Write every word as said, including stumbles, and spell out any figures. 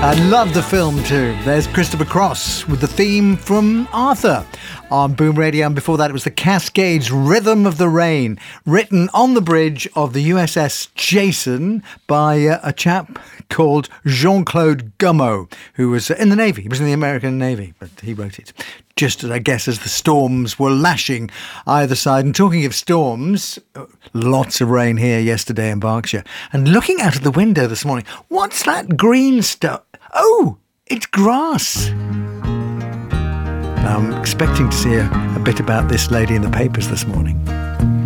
I love the film too. There's Christopher Cross with the theme from Arthur on Boom Radio, and before that it was the Cascades' Rhythm of the Rain, written on the bridge of the U S S Jason by uh, a chap called Jean-Claude Gummo, who was in the Navy. He was in the American Navy, but he wrote it just, I guess, as the storms were lashing either side. And talking of storms, lots of rain here yesterday in Berkshire. And looking out of the window this morning, what's that green stuff? Oh, it's grass. I'm expecting to see a, a bit about this lady in the papers this morning.